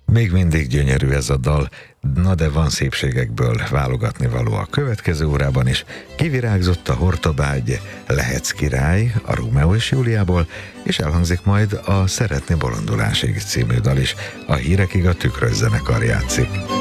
Még mindig gyönyörű ez a dal, na de van szépségekből válogatni való a következő órában is. Kivirágzott a Hortobágy, Lehetsz király a Rómeó és Júliából, és elhangzik majd a Szeretni bolondulásig című dal is. A hírekig a Tükrös zenekar játszik.